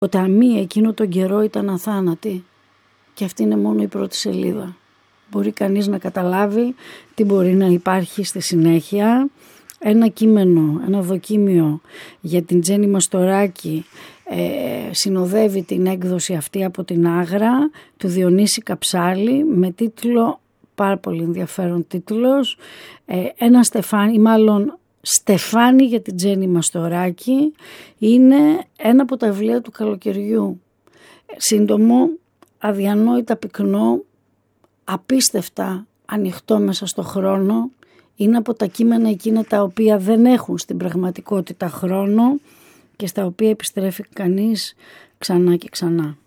Ο Ταμί εκείνο τον καιρό ήταν αθάνατη και αυτή είναι μόνο η πρώτη σελίδα. Μπορεί κανείς να καταλάβει τι μπορεί να υπάρχει στη συνέχεια. Ένα κείμενο, ένα δοκίμιο για την Τζέννη Μαστοράκη συνοδεύει την έκδοση αυτή από την Άγρα του Διονύση Καψάλη με τίτλο, πάρα πολύ ενδιαφέρον τίτλος, ένα Στεφάνι, μάλλον Στεφάνι για την Τζέννη Μαστοράκη. Είναι ένα από τα βιβλία του καλοκαιριού. Σύντομο, αδιανόητα πυκνό, απίστευτα ανοιχτό μέσα στο χρόνο. Είναι από τα κείμενα εκείνα τα οποία δεν έχουν στην πραγματικότητα χρόνο και στα οποία επιστρέφει κανείς ξανά και ξανά.